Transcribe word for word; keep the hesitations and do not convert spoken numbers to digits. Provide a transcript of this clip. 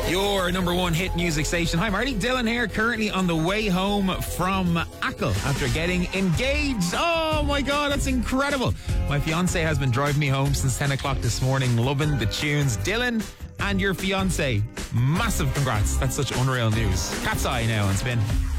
Your number one hit music station. Hi, Marty. Dylan here, currently on the way home from Achill after getting engaged. Oh my God, that's incredible. My fiance has been driving me home since ten o'clock this morning, loving the tunes. Dylan and your fiance, massive congrats. That's such unreal news. Cat's eye now on Spin.